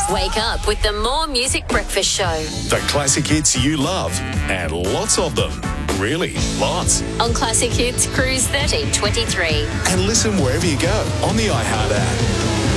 Wake up with the More Music Breakfast Show. The classic hits you love, and lots of them. Really, lots. On Classic Hits Cruise 1323. And listen wherever you go on the iHeart app.